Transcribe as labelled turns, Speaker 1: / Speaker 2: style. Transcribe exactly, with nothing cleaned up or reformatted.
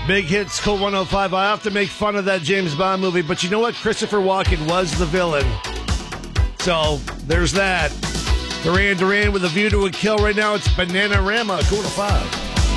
Speaker 1: Big Hits, Cool one oh five. I have to make fun of that James Bond movie, but you know what? Christopher Walken was the villain. So, there's that. Duran Duran with A View to a Kill right now. It's Bananarama, Cool to five.